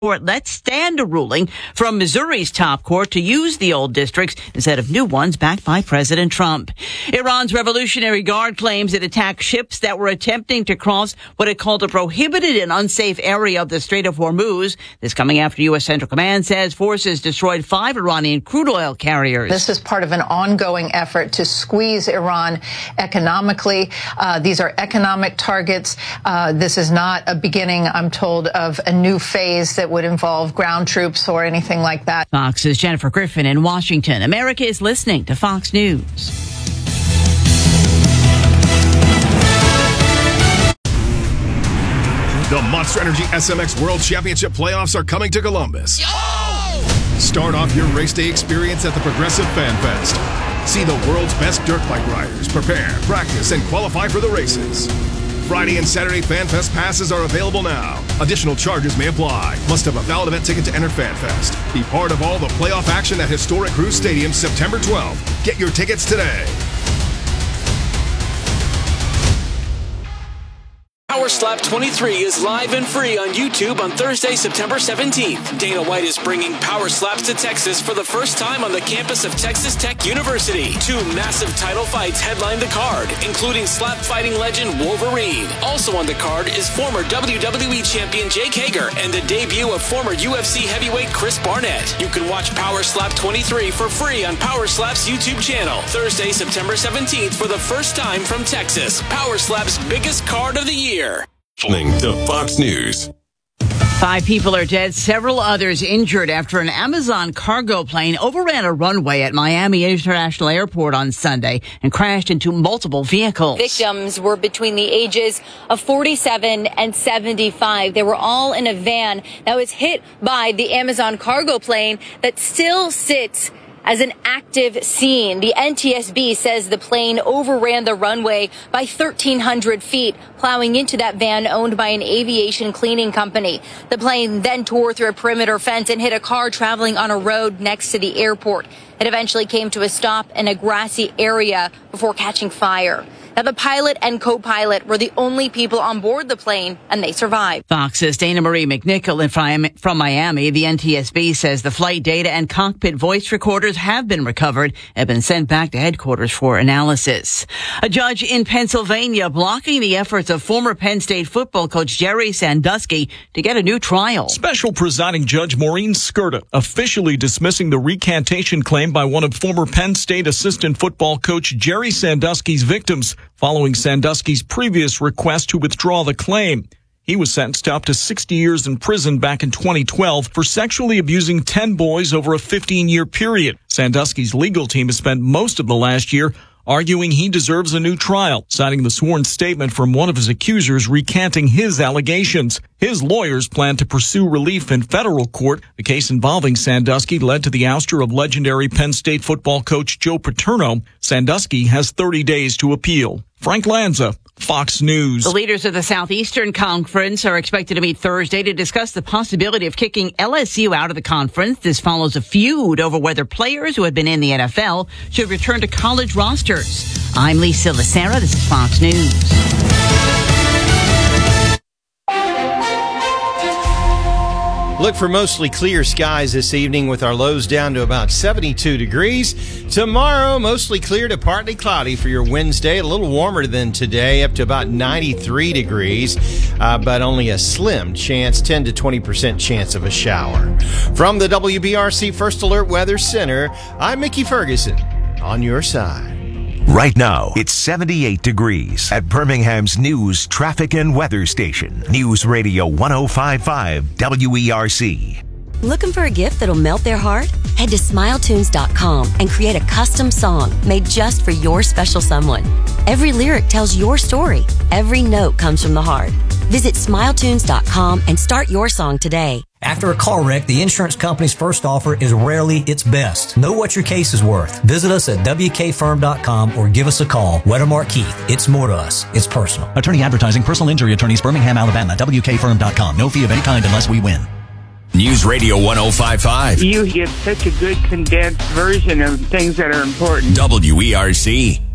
Court let stand a ruling from Missouri's top court to use the old districts instead of new ones backed by President Trump. Iran's Revolutionary Guard claims it attacked ships that were attempting to cross what it called a prohibited and unsafe area of the Strait of Hormuz. This coming after U.S. Central Command says forces destroyed 5 Iranian crude oil carriers. This is part of an ongoing effort to squeeze Iran economically. These are economic targets. This is not a beginning, I'm told, of a new phase that would involve ground troops or anything like that. Fox's Jennifer Griffin in Washington. America is listening to Fox News. The Monster Energy SMX World Championship playoffs are coming to Columbus. Start off your race day experience at the Progressive Fan Fest. See the world's best dirt bike riders prepare, practice, and qualify for the races. Friday and Saturday Fan Fest passes are available now. Additional charges may apply. Must have a valid event ticket to enter Fan Fest. Be part of all the playoff action at historic Cruise Stadium September 12th. Get your tickets today. Power Slap 23 is live and free on YouTube on Thursday, September 17th. Dana White is bringing Power Slaps to Texas for the first time on the campus of Texas Tech University. 2 massive title fights headline the card, including slap fighting legend Wolverine. Also on the card is former WWE champion Jake Hager and the debut of former UFC heavyweight Chris Barnett. You can watch Power Slap 23 for free on Power Slap's YouTube channel. Thursday, September 17th for the first time from Texas. Power Slap's biggest card of the year. Listening to Fox News. 5 people are dead, several others injured after an Amazon cargo plane overran a runway at Miami International Airport on Sunday and crashed into multiple vehicles. Victims were between the ages of 47 and 75. They were all in a van that was hit by the Amazon cargo plane that still sits as an active scene. The NTSB says the plane overran the runway by 1,300 feet, plowing into that van owned by an aviation cleaning company. The plane then tore through a perimeter fence and hit a car traveling on a road next to the airport. It eventually came to a stop in a grassy area before catching fire. Now, the pilot and co-pilot were the only people on board the plane, and they survived. Fox's Dana Marie McNichol from Miami. The NTSB says the flight data and cockpit voice recorders have been recovered and been sent back to headquarters for analysis. A judge in Pennsylvania blocking the efforts of former Penn State football coach Jerry Sandusky to get a new trial. Special presiding judge Maureen Skirta officially dismissing the recantation claim by one of former Penn State assistant football coach Jerry Sandusky's victims, following Sandusky's previous request to withdraw the claim. He was sentenced to up to 60 years in prison back in 2012 for sexually abusing 10 boys over a 15-year period. Sandusky's legal team has spent most of the last year arguing he deserves a new trial, citing the sworn statement from one of his accusers recanting his allegations. His lawyers plan to pursue relief in federal court. The case involving Sandusky led to the ouster of legendary Penn State football coach Joe Paterno. Sandusky has 30 days to appeal. Frank Lanza, Fox News. The leaders of the Southeastern Conference are expected to meet Thursday to discuss the possibility of kicking LSU out of the conference. This follows a feud over whether players who have been in the NFL should return to college rosters. I'm Lisa Lacera. This is Fox News. Look for mostly clear skies this evening with our lows down to about 72 degrees. Tomorrow, mostly clear to partly cloudy for your Wednesday. A little warmer than today, up to about 93 degrees, but only a slim chance, 10 to 20% chance of a shower. From the WBRC First Alert Weather Center, I'm Mickey Ferguson, on your side. Right now, it's 78 degrees at Birmingham's news, traffic, and weather station. News Radio 105.5 WERC. Looking for a gift that'll melt their heart? Head to SmileTunes.com and create a custom song made just for your special someone. Every lyric tells your story. Every note comes from the heart. Visit SmileTunes.com and start your song today. After a car wreck, the insurance company's first offer is rarely its best. Know what your case is worth. Visit us at WKFirm.com or give us a call. Wedemark Keith. It's more to us. It's personal. Attorney advertising, personal injury attorneys, Birmingham, Alabama. WKFirm.com. No fee of any kind unless we win. News Radio 105.5. You give such a good condensed version of things that are important. WERC.